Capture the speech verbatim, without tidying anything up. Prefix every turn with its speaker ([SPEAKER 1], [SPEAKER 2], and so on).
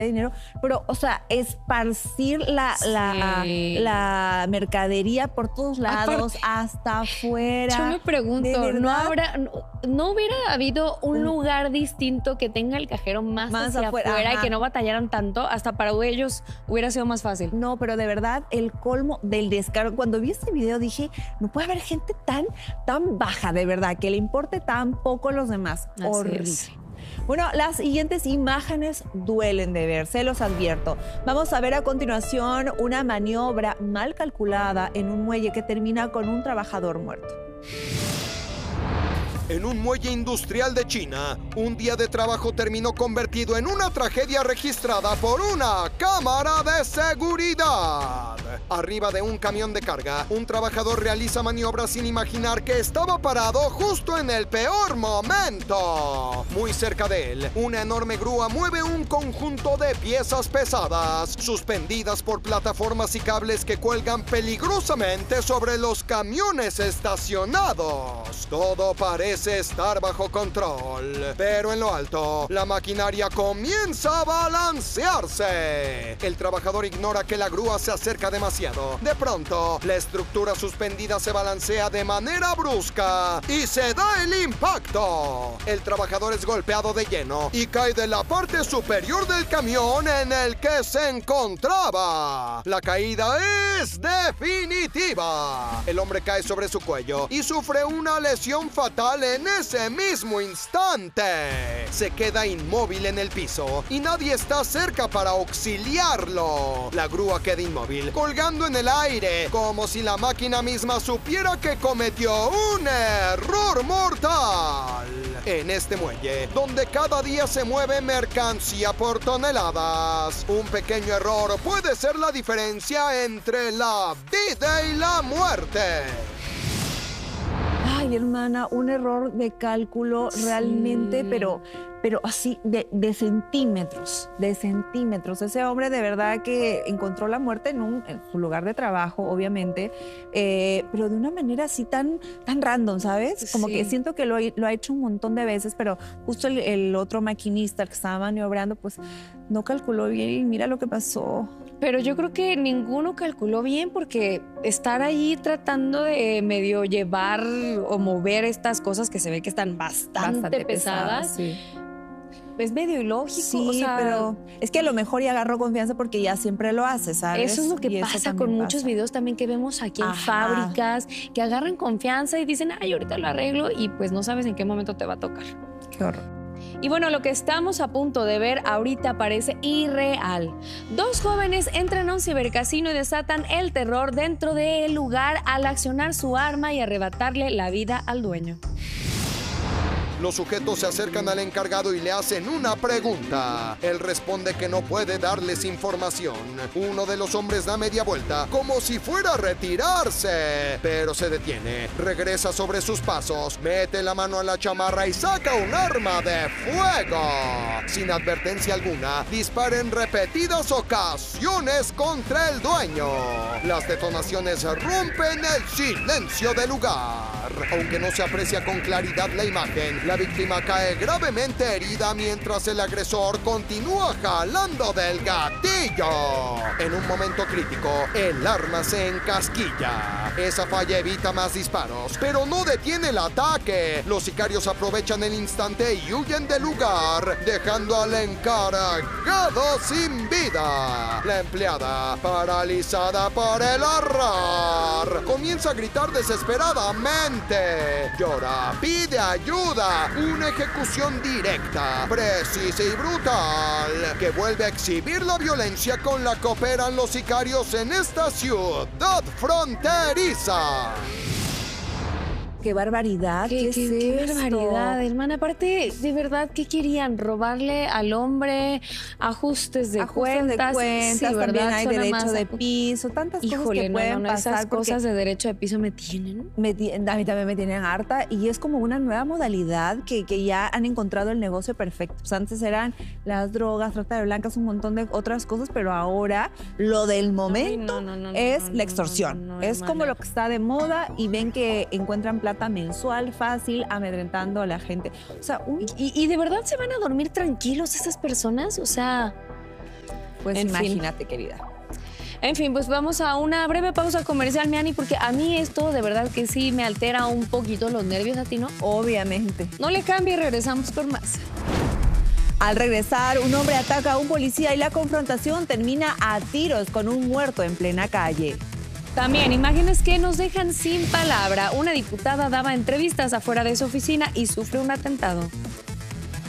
[SPEAKER 1] dinero, pero, o sea, esparcir la,
[SPEAKER 2] Sí.
[SPEAKER 1] la, la mercadería por todos lados,
[SPEAKER 2] Aparte,
[SPEAKER 1] hasta afuera.
[SPEAKER 2] Yo me
[SPEAKER 1] ¿De
[SPEAKER 2] pregunto, ¿no
[SPEAKER 1] verdad?
[SPEAKER 2] habrá, no, no hubiera habido un
[SPEAKER 1] Un-
[SPEAKER 2] lugar distinto que tenga el cajero más,
[SPEAKER 1] Más
[SPEAKER 2] hacia
[SPEAKER 1] afuera,
[SPEAKER 2] afuera, y
[SPEAKER 1] ajá.
[SPEAKER 2] que no batallaran tanto? Hasta para ellos hubiera sido más fácil.
[SPEAKER 1] No, pero de verdad, el colmo del descaro. Cuando vi este video dije, no puede haber gente tan, tan baja, de verdad, que le importe tan poco a los demás.
[SPEAKER 2] Así
[SPEAKER 1] Horrible.
[SPEAKER 2] es.
[SPEAKER 1] Bueno, las siguientes imágenes duelen de ver, se los advierto. Vamos a ver a continuación una maniobra mal calculada en un muelle que termina con un trabajador muerto.
[SPEAKER 3] En un muelle industrial de China, un día de trabajo terminó convertido en una tragedia registrada por una cámara de seguridad. Arriba de un camión de carga, un trabajador realiza maniobras sin imaginar que estaba parado justo en el peor momento. Muy cerca de él, una enorme grúa mueve un conjunto de piezas pesadas, suspendidas por plataformas y cables que cuelgan peligrosamente sobre los camiones estacionados. Todo parece estar bajo control, pero en lo alto, la maquinaria comienza a balancearse. El trabajador ignora que la grúa se acerca demasiado. De pronto, la estructura suspendida se balancea de manera brusca y se da el impacto. El trabajador es golpeado de lleno y cae de la parte superior del camión en el que se encontraba. La caída es definitiva. El hombre cae sobre su cuello y sufre una lesión fatal en ese mismo instante. Se queda inmóvil en el piso y nadie está cerca para auxiliarlo. La grúa queda inmóvil, colgando en el aire, como si la máquina misma supiera que cometió un error mortal. En este muelle, donde cada día se mueve mercancía por toneladas, un pequeño error puede ser la diferencia entre la vida y la muerte.
[SPEAKER 1] Ay, hermana, un error de cálculo realmente,
[SPEAKER 2] Sí.
[SPEAKER 1] pero, pero así de, de centímetros, de centímetros. Ese hombre de verdad que encontró la muerte en, un, en su lugar de trabajo, obviamente, eh, pero de una manera así tan, tan random, ¿sabes? Como
[SPEAKER 2] Sí.
[SPEAKER 1] que siento que lo, ha- lo ha hecho un montón de veces, pero justo el, el otro maquinista, el que estaba maniobrando, pues no calculó bien y mira lo que pasó.
[SPEAKER 2] Pero yo creo que ninguno calculó bien, porque estar ahí tratando de medio llevar o mover estas cosas que se ve que están bastante, pesadas,
[SPEAKER 1] sí.
[SPEAKER 2] es medio ilógico.
[SPEAKER 1] Sí,
[SPEAKER 2] o sea,
[SPEAKER 1] pero es que a lo mejor ya agarró confianza porque ya siempre lo hace, ¿sabes?
[SPEAKER 2] eso es lo que
[SPEAKER 1] Y eso
[SPEAKER 2] pasa
[SPEAKER 1] también
[SPEAKER 2] con muchos
[SPEAKER 1] pasa.
[SPEAKER 2] videos también que vemos aquí en
[SPEAKER 1] Ajá.
[SPEAKER 2] fábricas, que agarran confianza y dicen, ay, ahorita lo arreglo, y pues no sabes en qué momento te va a tocar.
[SPEAKER 1] Qué horror.
[SPEAKER 2] Y bueno, lo que estamos a punto de ver ahorita parece irreal. Dos jóvenes entran a un cibercasino y desatan el terror dentro del lugar al accionar su arma y arrebatarle la vida al dueño.
[SPEAKER 3] Los sujetos se acercan al encargado y le hacen una pregunta. Él responde que no puede darles información. Uno de los hombres da media vuelta, como si fuera a retirarse, pero se detiene. Regresa sobre sus pasos, mete la mano a la chamarra y saca un arma de fuego. Sin advertencia alguna, dispara en repetidas ocasiones contra el dueño. Las detonaciones rompen el silencio del lugar. Aunque no se aprecia con claridad la imagen, la víctima cae gravemente herida mientras el agresor continúa jalando del gatillo. En un momento crítico, el arma se encasquilla. Esa falla evita más disparos, pero no detiene el ataque. Los sicarios aprovechan el instante y huyen del lugar, dejando al encargado sin vida. La empleada, paralizada por el horror, comienza a gritar desesperadamente. Llora, pide ayuda. Una ejecución directa, precisa y brutal, que vuelve a exhibir la violencia con la que operan los sicarios en esta ciudad fronteriza.
[SPEAKER 1] Qué barbaridad.
[SPEAKER 2] Qué,
[SPEAKER 1] ¿Qué, es
[SPEAKER 2] qué- qué
[SPEAKER 1] esto?
[SPEAKER 2] barbaridad, hermana. Aparte, de verdad, ¿qué querían? ¿Robarle al hombre ajustes de
[SPEAKER 1] Ajustes
[SPEAKER 2] cuentas?
[SPEAKER 1] de cuentas,
[SPEAKER 2] Sí,
[SPEAKER 1] también
[SPEAKER 2] ¿verdad?
[SPEAKER 1] hay
[SPEAKER 2] Suena
[SPEAKER 1] derecho
[SPEAKER 2] más-
[SPEAKER 1] de piso, tantas
[SPEAKER 2] Híjole,
[SPEAKER 1] cosas que
[SPEAKER 2] no,
[SPEAKER 1] pueden
[SPEAKER 2] no, no,
[SPEAKER 1] pasar.
[SPEAKER 2] esas
[SPEAKER 1] porque
[SPEAKER 2] cosas de derecho de piso me tienen.
[SPEAKER 1] me ti- a mí también me tienen harta y es como una nueva modalidad que, que ya han encontrado el negocio perfecto. Pues antes eran las drogas, trata de blancas, un montón de otras cosas, pero ahora lo del momento
[SPEAKER 2] Ay, no, no, no, no,
[SPEAKER 1] es
[SPEAKER 2] no,
[SPEAKER 1] la
[SPEAKER 2] no,
[SPEAKER 1] extorsión.
[SPEAKER 2] no, no,
[SPEAKER 1] es como
[SPEAKER 2] hermana.
[SPEAKER 1] lo que está de moda y ven que encuentran plata mensual fácil amedrentando a la gente. O sea, un
[SPEAKER 2] ¿Y, y de verdad se van a dormir tranquilos esas personas? O sea,
[SPEAKER 1] Pues
[SPEAKER 2] En fin.
[SPEAKER 1] imagínate, querida.
[SPEAKER 2] En fin, pues vamos a una breve pausa comercial, Miani, porque a mí esto de verdad que sí me altera un poquito los nervios, ¿a ti no?
[SPEAKER 1] Obviamente.
[SPEAKER 2] No le cambie y regresamos con más.
[SPEAKER 1] Al regresar, un hombre ataca a un policía y la confrontación termina a tiros con un muerto en plena calle.
[SPEAKER 2] También imágenes que nos dejan sin palabra. Una diputada daba entrevistas afuera de su oficina y sufre un atentado.